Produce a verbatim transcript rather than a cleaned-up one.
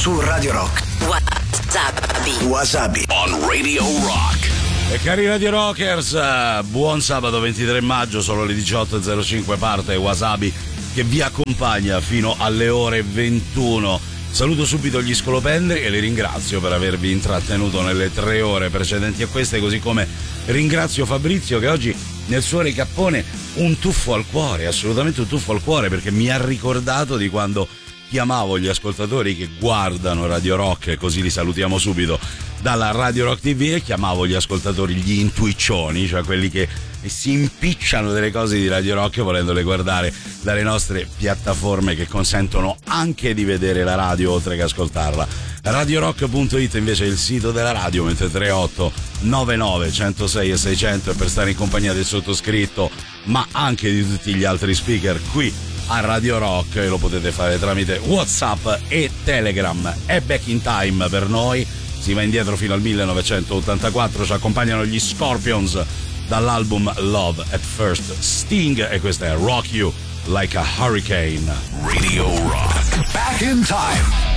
su Radio Rock. Wasabi. Wasabi on Radio Rock. E cari Radio Rockers, buon sabato ventitré maggio, sono le diciotto e zero cinque, parte Wasabi che vi accompagna fino alle ore ventuno. Saluto subito gli scolopendri e li ringrazio per avervi intrattenuto nelle tre ore precedenti a queste, così come ringrazio Fabrizio che oggi nel suo recappone un tuffo al cuore, assolutamente un tuffo al cuore, perché mi ha ricordato di quando chiamavo gli ascoltatori che guardano Radio Rock, così li salutiamo subito dalla Radio Rock T V, e chiamavo gli ascoltatori gli intuiccioni, cioè quelli che si impicciano delle cose di Radio Rock volendole guardare dalle nostre piattaforme che consentono anche di vedere la radio oltre che ascoltarla. Radio Rock punto it invece è il sito della radio, mentre tre otto nove nove uno zero sei e seicento è per stare in compagnia del sottoscritto, ma anche di tutti gli altri speaker qui a Radio Rock, e lo potete fare tramite WhatsApp e Telegram. È Back in Time per noi, si va indietro fino al millenovecentottantaquattro, ci accompagnano gli Scorpions dall'album Love at First Sting, e questa è Rock You Like a Hurricane. Radio Rock. Back in Time.